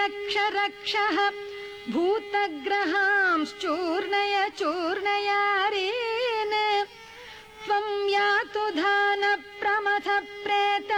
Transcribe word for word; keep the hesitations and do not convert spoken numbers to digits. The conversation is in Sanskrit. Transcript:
रक्ष रक्षः भूतग्रहांश्चूर्णय चूर्णयारीन् त्वं यातु धान प्रमथ प्रेत